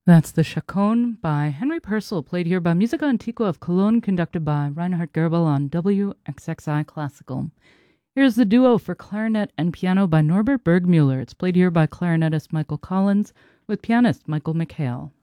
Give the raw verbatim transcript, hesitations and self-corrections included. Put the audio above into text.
That's the Chaconne by Henry Purcell, played here by Musica Antiqua of Cologne, conducted by Reinhard Goebel on W X X I Classical. Here's the duo for clarinet and piano by Norbert Bergmüller. It's played here by clarinetist Michael Collins with pianist Michael McHale.